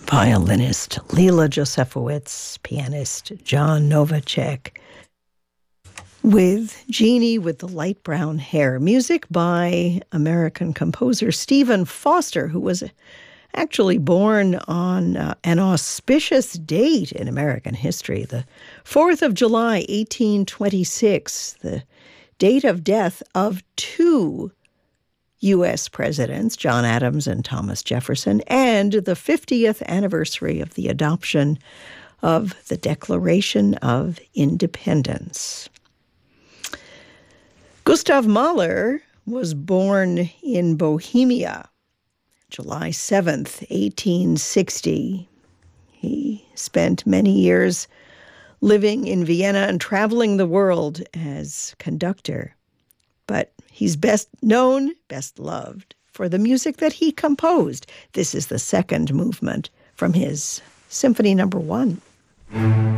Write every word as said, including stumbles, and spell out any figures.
violinist Leela Josefowitz, pianist John Novacek, with Jeannie with the light brown hair. Music by American composer Stephen Foster, who was actually born on uh, an auspicious date in American history, the fourth of July, eighteen twenty-six, the date of death of two U S presidents, John Adams and Thomas Jefferson, and the fiftieth anniversary of the adoption of the Declaration of Independence. Gustav Mahler was born in Bohemia, July seventh, eighteen sixty. He spent many years living in Vienna and traveling the world as conductor. But he's best known, best loved, for the music that he composed. This is the second movement from his Symphony Number One.